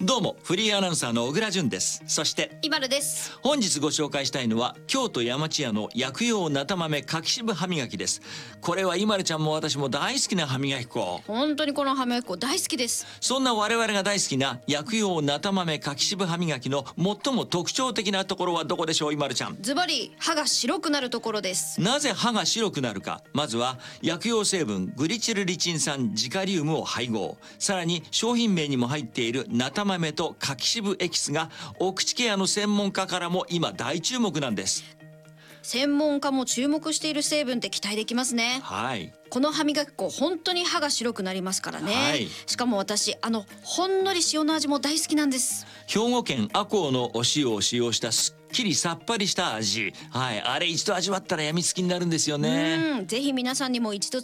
どうもフリーアナウンサーの小倉淳です。そしてイバルです。 本日ご紹介したいのは京都山千屋の薬用菜種豆柿渋歯磨きです。これはイマルちゃんも私も大好きな歯磨き粉。 本当にこの歯磨き粉大好きです。 そんな我々が大好きな薬用菜種豆柿渋歯磨きの最も特徴的なところはどこでしょう、イマルちゃん。 ズバリ歯が白くなるところです。 なぜ歯が白くなるか。まずは薬用成分グリチルリチン酸ジカリウムを配合、さらに商品名にも入っている菜種豆と柿渋エキスがお口ケアの専門家からも今大注目なんです。 専門家も注目している成分って期待できますね。 はい、 この歯磨き粉本当に歯が白くなりますからね、 はい、 しかも私ほんのり塩の味も大好きなんです。 兵庫県赤穂のお塩を使用したすっきりさっぱりした味、はい、あれ一度味わったらやみつきになるんですよね。 ぜひ皆さんにも一度